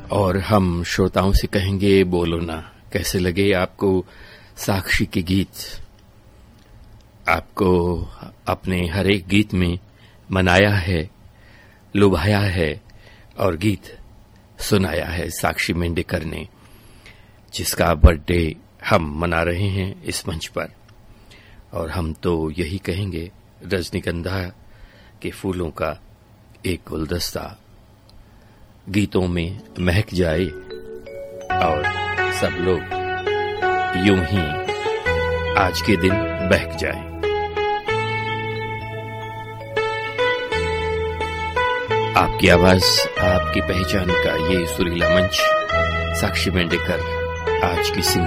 और हम श्रोताओं से कहेंगे बोलो ना, कैसे लगे आपको साक्षी के गीत। आपको अपने हर एक गीत में मनाया है, लुभाया है और गीत सुनाया है साक्षी मेंढेकर ने, जिसका बर्थडे हम मना रहे हैं इस मंच पर। और हम तो यही कहेंगे, रजनीगंधा के फूलों का एक गुलदस्ता गीतों में महक जाए और सब लोग यूं ही आज के दिन बहक जाएं। आपकी आवाज, आपकी पहचान का ये सुरीला मंच, साक्षी मेंढेकर आज की सिंगर